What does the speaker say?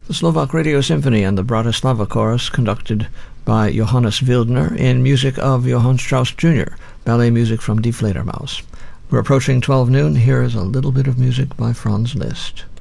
The Slovak Radio Symphony and the Bratislava Chorus, conducted by Johannes Wildner in music of Johann Strauss Jr., ballet music from Die Fledermaus. We're approaching 12 noon. Here is a little bit of music by Franz Liszt.